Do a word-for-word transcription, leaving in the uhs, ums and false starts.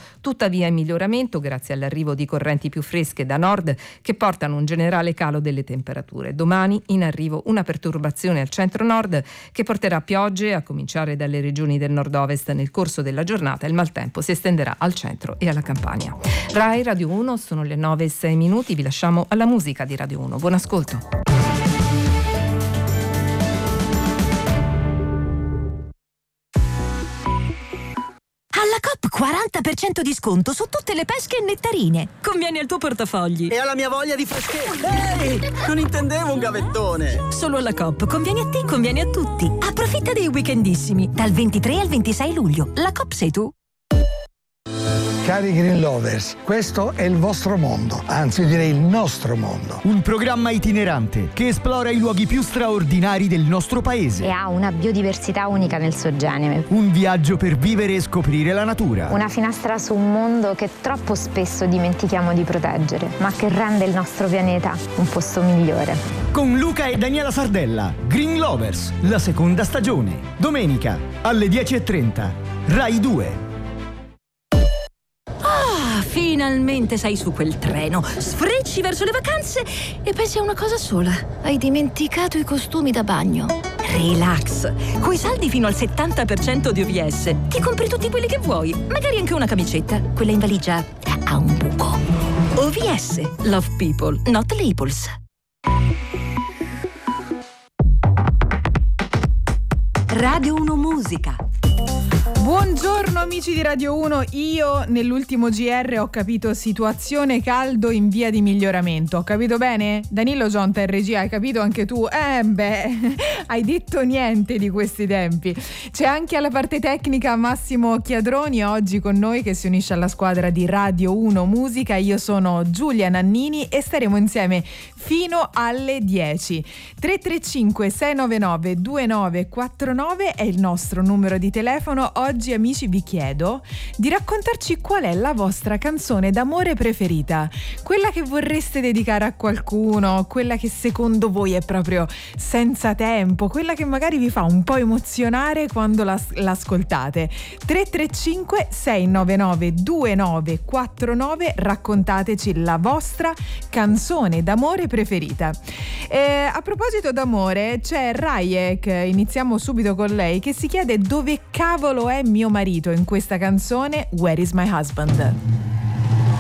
tuttavia in miglioramento grazie all'arrivo di correnti più fresche da nord che portano un generale calo delle temperature. Domani in arrivo una perturbazione al centro-nord che porterà piogge a cominciare dalle regioni del nord-ovest nel corso della giornata. Il maltempo si estenderà al centro e alla Campania. Rai Radio uno, sono le nove e sei minuti, vi lasciamo alla musica di Radio uno. Buon ascolto. Alla Coop quaranta per cento di sconto su tutte le pesche e nettarine. Conviene al tuo portafogli. E alla mia voglia di freschezza. Ehi, non intendevo un gavettone. Solo alla Coop. Conviene a te, conviene a tutti. Approfitta dei weekendissimi. Dal ventitré al ventisei luglio. La Coop sei tu. Cari Green Lovers, questo è il vostro mondo, anzi direi il nostro mondo. Un programma itinerante che esplora i luoghi più straordinari del nostro paese. E ha una biodiversità unica nel suo genere. Un viaggio per vivere e scoprire la natura. Una finestra su un mondo che troppo spesso dimentichiamo di proteggere, ma che rende il nostro pianeta un posto migliore. Con Luca e Daniela Sardella, Green Lovers, la seconda stagione. Domenica alle dieci e trenta, Rai due. Finalmente sei su quel treno, sfrecci verso le vacanze e pensi a una cosa sola. Hai dimenticato i costumi da bagno. Relax, coi saldi fino al settanta per cento di O V S ti compri tutti quelli che vuoi, magari anche una camicetta. Quella in valigia ha un buco. O V S, love people, not labels. Radio uno Musica. Buongiorno amici di Radio uno, io nell'ultimo G R ho capito situazione caldo in via di miglioramento, ho capito bene? Danilo Gionta in regia, hai capito anche tu? Eh beh, hai detto niente di questi tempi. C'è anche alla parte tecnica Massimo Chiadroni oggi con noi che si unisce alla squadra di Radio uno Musica. Io sono Giulia Nannini e staremo insieme fino alle dieci. tre tre cinque sei nove nove due nove quattro nove è il nostro numero di telefono. Oggi amici vi chiedo di raccontarci qual è la vostra canzone d'amore preferita, quella che vorreste dedicare a qualcuno, quella che secondo voi è proprio senza tempo, quella che magari vi fa un po' emozionare quando la, l'ascoltate. tre tre cinque sei nove nove due nove quattro nove, raccontateci la vostra canzone d'amore preferita. Eh, a proposito d'amore c'è Rajek, iniziamo subito con lei, che si chiede dove cavolo è mio marito in questa canzone Where is my husband?